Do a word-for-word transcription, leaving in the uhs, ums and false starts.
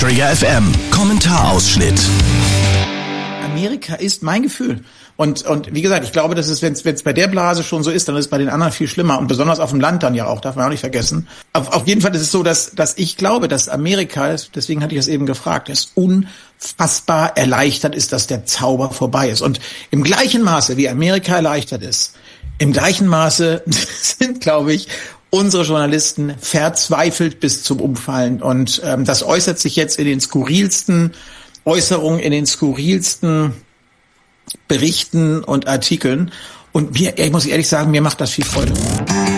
Trigger F M, Kommentarausschnitt. Amerika ist mein Gefühl. Und und wie gesagt, ich glaube, dass es, wenn es bei der Blase schon so ist, dann ist es bei den anderen viel schlimmer. Und besonders auf dem Land dann ja auch, darf man auch nicht vergessen. Auf, auf jeden Fall ist es so, dass dass ich glaube, dass Amerika, deswegen hatte ich das eben gefragt, ist unfassbar erleichtert ist, dass der Zauber vorbei ist. Und im gleichen Maße, wie Amerika erleichtert ist, im gleichen Maße sind, glaube ich, unsere Journalisten verzweifelt bis zum Umfallen. Und ähm, das äußert sich jetzt in den skurrilsten Äußerungen, in den skurrilsten Berichten und Artikeln. Und mir, ich muss ehrlich sagen, mir macht das viel Freude.